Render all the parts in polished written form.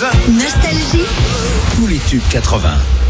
Nostalgie. Tous les tubes 80.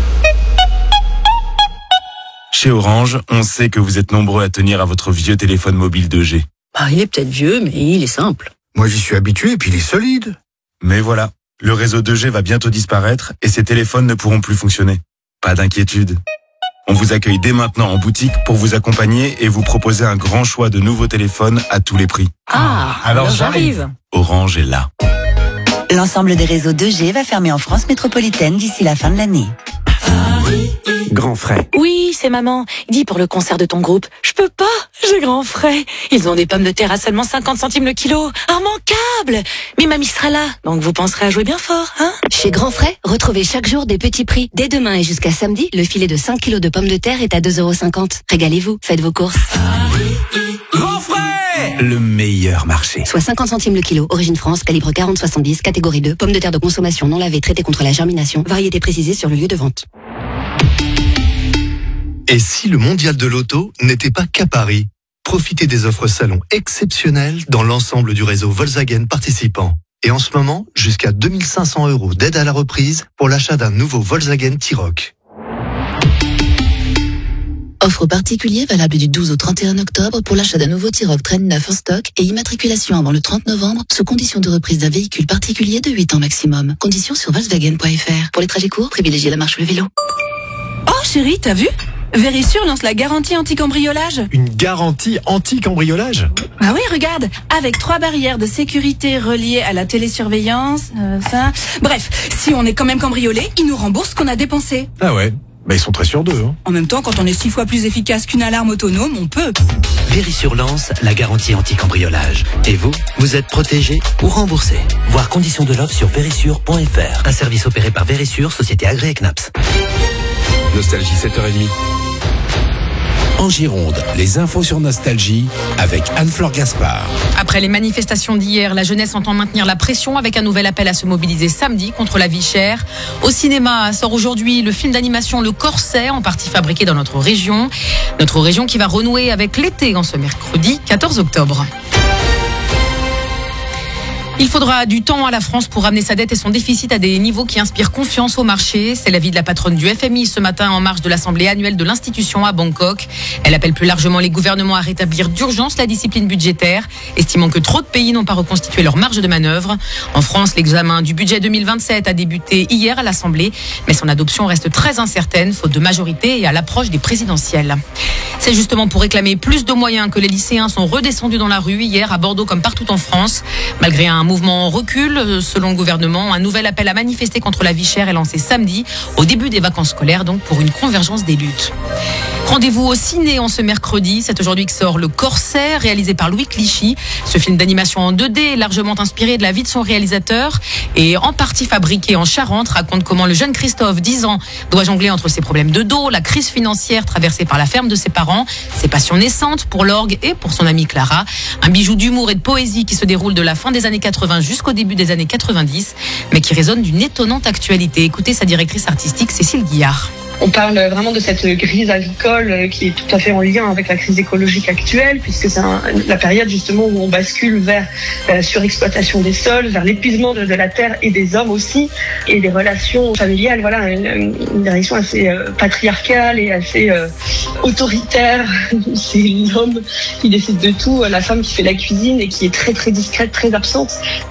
Chez Orange, on sait que vous êtes nombreux à tenir à votre vieux téléphone mobile 2G. Il est peut-être vieux, mais il est simple. Moi, j'y suis habitué et puis il est solide. Mais voilà, le réseau 2G va bientôt disparaître et ces téléphones ne pourront plus fonctionner. Pas d'inquiétude. On vous accueille dès maintenant en boutique pour vous accompagner et vous proposer un grand choix de nouveaux téléphones à tous les prix. Alors j'arrive. Orange est là. L'ensemble des réseaux 2G va fermer en France métropolitaine d'ici la fin de l'année. Grand frais. Oui, c'est maman. Dis pour le concert de ton groupe. Je peux pas, j'ai grand frais. Ils ont des pommes de terre à seulement 50 centimes le kilo. Immanquable. Mais mamie sera là, donc vous penserez à jouer bien fort, hein? Chez Grand Frais, retrouvez chaque jour des petits prix. Dès demain et jusqu'à samedi, le filet de 5 kilos de pommes de terre est à 2,50 €. Régalez-vous, faites vos courses. Grand frais. Le meilleur marché. Soit 50 centimes le kilo. Origine France, calibre 40-70, catégorie 2. Pommes de terre de consommation non lavées, traitées contre la germination. Variété précisée sur le lieu de vente. Et si le mondial de l'auto n'était pas qu'à Paris? Profitez des offres salon exceptionnelles dans l'ensemble du réseau Volkswagen participant. Et en ce moment, jusqu'à 2500 € d'aide à la reprise pour l'achat d'un nouveau Volkswagen T-Roc. Offre particulier valable du 12 au 31 octobre pour l'achat d'un nouveau T-Roc Train 9 en stock et immatriculation avant le 30 novembre sous condition de reprise d'un véhicule particulier de 8 ans maximum. Conditions sur Volkswagen.fr. Pour les trajets courts, privilégiez la marche ou le vélo. Oh chérie, t'as vu? Verisure lance la garantie anti-cambriolage. Une garantie anti-cambriolage? Ah oui, regarde, avec 3 barrières de sécurité reliées à la télésurveillance, Bref, si on est quand même cambriolé, ils nous remboursent ce qu'on a dépensé. Ah ouais, ils sont très sûrs d'eux. En même temps, quand on est 6 fois plus efficace qu'une alarme autonome, on peut. Verisure lance la garantie anti-cambriolage. Et vous, vous êtes protégé ou remboursé. Voir conditions de l'offre sur verisure.fr. Un service opéré par Verisure, société agréée CNAPS. Nostalgie 7h30. En Gironde, les infos sur Nostalgie avec Anne-Fleur Gaspard. Après les manifestations d'hier, la jeunesse entend maintenir la pression avec un nouvel appel à se mobiliser samedi contre la vie chère. Au cinéma sort aujourd'hui le film d'animation Le Corset, en partie fabriqué dans notre région. Notre région qui va renouer avec l'été en ce mercredi 14 octobre. Il faudra du temps à la France pour ramener sa dette et son déficit à des niveaux qui inspirent confiance au marché. C'est l'avis de la patronne du FMI ce matin en marge de l'assemblée annuelle de l'institution à Bangkok. Elle appelle plus largement les gouvernements à rétablir d'urgence la discipline budgétaire, estimant que trop de pays n'ont pas reconstitué leur marge de manœuvre. En France, l'examen du budget 2027 a débuté hier à l'Assemblée, mais son adoption reste très incertaine, faute de majorité et à l'approche des présidentielles. C'est justement pour réclamer plus de moyens que les lycéens sont redescendus dans la rue hier à Bordeaux comme partout en France. Malgré un mouvement en recul, selon le gouvernement, un nouvel appel à manifester contre la vie chère est lancé samedi, au début des vacances scolaires, donc pour une convergence des luttes. Rendez-vous au ciné en ce mercredi. C'est aujourd'hui que sort Le Corset, réalisé par Louis Clichy. Ce film d'animation en 2D est largement inspiré de la vie de son réalisateur et en partie fabriqué en Charente, raconte comment le jeune Christophe, 10 ans, doit jongler entre ses problèmes de dos, la crise financière traversée par la ferme de ses parents, ses passions naissantes pour l'orgue et pour son amie Clara. Un bijou d'humour et de poésie qui se déroule de la fin des années 80 jusqu'au début des années 90, mais qui résonne d'une étonnante actualité. Écoutez sa directrice artistique Cécile Guillard. On parle vraiment de cette crise agricole qui est tout à fait en lien avec la crise écologique actuelle, puisque c'est la période justement où on bascule vers la surexploitation des sols, vers l'épuisement de la terre et des hommes aussi, et des relations familiales, voilà, une direction assez patriarcale et assez autoritaire. C'est l'homme qui décide de tout, la femme qui fait la cuisine et qui est très très discrète, très absente.